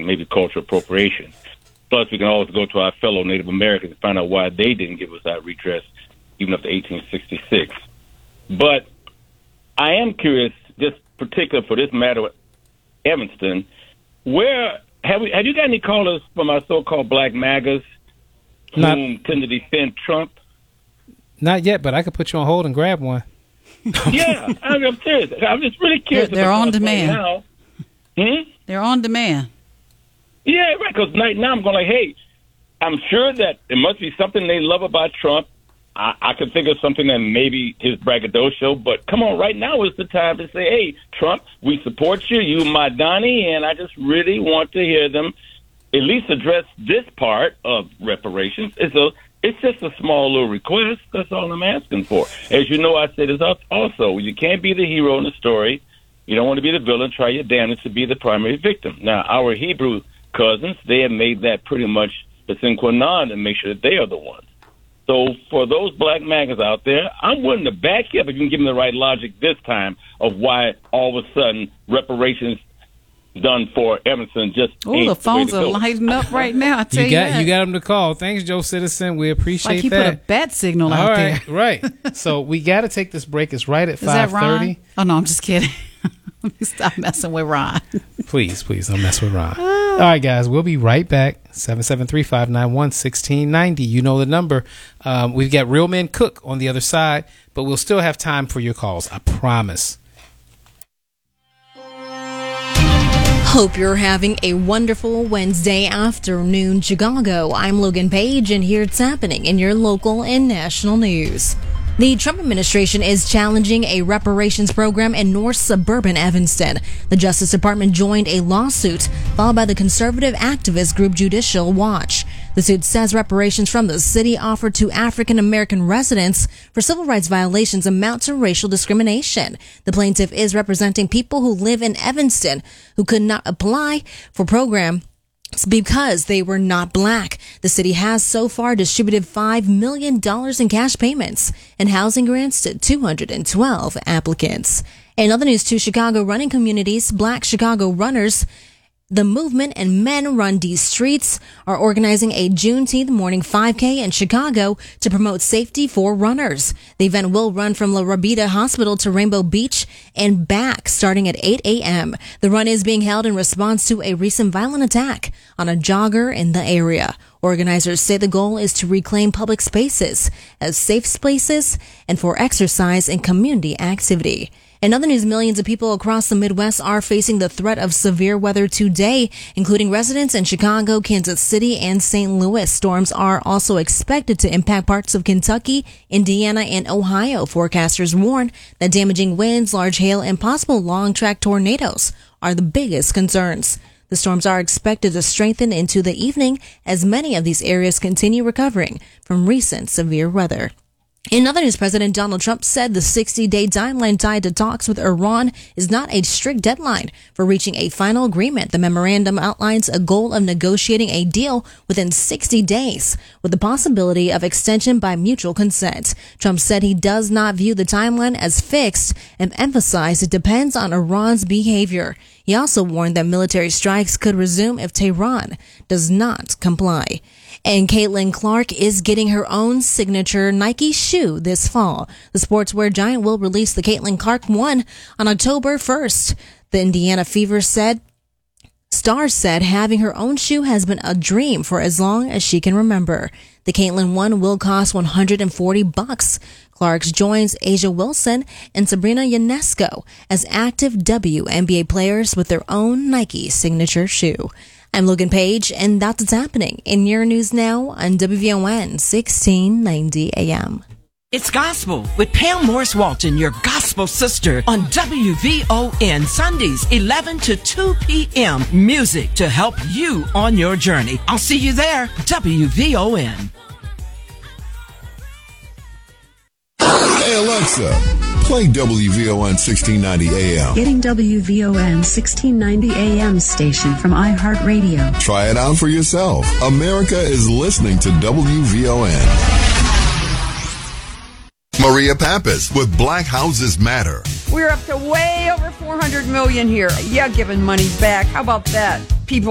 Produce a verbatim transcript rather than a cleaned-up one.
thing, maybe cultural appropriation. Plus, we can always go to our fellow Native Americans and find out why they didn't give us that redress even up to eighteen sixty-six. But I am curious, just particular for this matter with Evanston, where have we have you got any callers from our so-called black MAGAs Not, whom tend to defend Trump? Not yet, but I could put you on hold and grab one. Yeah, I'm, I'm serious. I'm just really curious. They're, they're on demand. Right now. Hmm? They're on demand. Yeah, right, because right now I'm going like, hey, I'm sure that there must be something they love about Trump. I, I could think of something that maybe his braggadocio, but come on, right now is the time to say, hey, Trump, we support you, you my Donnie, and I just really want to hear them at least address this part of reparations. It's a, it's just a small little request. That's all I'm asking for. As you know, I said this also, you can't be the hero in the story. You don't want to be the villain. Try your damnedest to be the primary victim. Now, our Hebrew cousins, they have made that pretty much the sine qua non and make sure that they are the ones. So for those black MAGAs out there, I'm willing to back you up if you can give me the right logic this time of why all of a sudden reparations done for Evanston just Oh, ain't the phones the way to are go. lighting up right now. I tell You you, got that. you got them to call. Thanks, Joe Citizen. We appreciate like he that. put a bat signal All out right, there. right. So we got to take this break. It's right at Is that five Ron? thirty. Oh no, I'm just kidding. Let me stop messing with Ron. Please, please don't mess with Ron. All right, guys, we'll be right back. seven seven three, five nine one, one six nine zero. You know the number. Um, we've got Real Men Cook on the other side, but we'll still have time for your calls. I promise. Hope you're having a wonderful Wednesday afternoon, Chicago. I'm Logan Page, and here's what's happening in your local and national news. The Trump administration is challenging a reparations program in north suburban Evanston. The Justice Department joined a lawsuit filed by the conservative activist group Judicial Watch. The suit says reparations from the city offered to African American residents for civil rights violations amount to racial discrimination. The plaintiff is representing people who live in Evanston who could not apply for program because they were not black. The city has so far distributed five million dollars in cash payments and housing grants to two hundred twelve applicants. In other news, two Chicago running communities, Black Chicago Runners, the movement, and Men Run These Streets are organizing a Juneteenth morning five K in Chicago to promote safety for runners. The event will run from La Rabida Hospital to Rainbow Beach and back starting at eight a.m. The run is being held in response to a recent violent attack on a jogger in the area. Organizers say the goal is to reclaim public spaces as safe spaces and for exercise and community activity. In other news, millions of people across the Midwest are facing the threat of severe weather today, including residents in Chicago, Kansas City, and Saint Louis. Storms are also expected to impact parts of Kentucky, Indiana, and Ohio. Forecasters warn that damaging winds, large hail, and possible long-track tornadoes are the biggest concerns. The storms are expected to strengthen into the evening as many of these areas continue recovering from recent severe weather. In other news, President Donald Trump said the sixty-day timeline tied to talks with Iran is not a strict deadline for reaching a final agreement. The memorandum outlines a goal of negotiating a deal within sixty days, with the possibility of extension by mutual consent. Trump said he does not view the timeline as fixed and emphasized it depends on Iran's behavior. He also warned that military strikes could resume if Tehran does not comply. And Caitlin Clark is getting her own signature Nike shoe this fall. The sportswear giant will release the Caitlin Clark one on October first. The Indiana Fever said, Star said having her own shoe has been a dream for as long as she can remember. The Caitlin one will cost one hundred forty bucks. Clark's joins Asia Wilson and Sabrina Ionesco as active W N B A players with their own Nike signature shoe. I'm Logan Page, and that's what's happening in your news now on W V O N sixteen ninety A M. It's Gospel with Pam Morris Walton, your gospel sister, on W V O N Sundays, eleven to two p.m. Music to help you on your journey. I'll see you there, W V O N. Hey, Alexa, play W V O N sixteen ninety A M. Getting W V O N sixteen ninety A M station from iHeartRadio. Try it out for yourself. America is listening to W V O N. Maria Pappas with Black Houses Matter. We're up to way over four hundred million here. Yeah, giving money back. How about that? People